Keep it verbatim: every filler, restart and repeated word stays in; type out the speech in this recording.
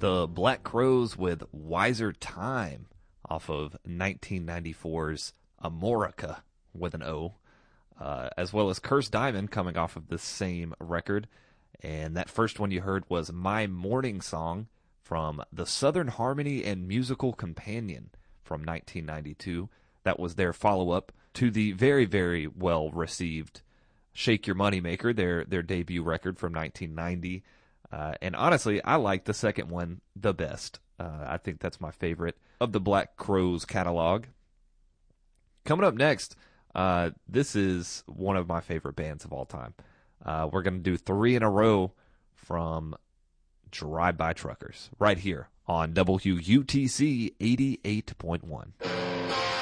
The Black Crowes with Wiser Time off of nineteen ninety-four's Amorica with an O, uh, as well as Curse Diamond coming off of the same record. And that first one you heard was My Morning Song from the Southern Harmony and Musical Companion from nineteen ninety-two. That was their follow-up to the very, very well-received Shake Your Moneymaker, their, their debut record from nineteen ninety. Uh, and honestly, I like the second one the best. Uh, I think that's my favorite of the Black Crowes catalog. Coming up next, uh, this is one of my favorite bands of all time. Uh, we're going to do three in a row from Drive-By Truckers right here on W U T C eighty-eight point one.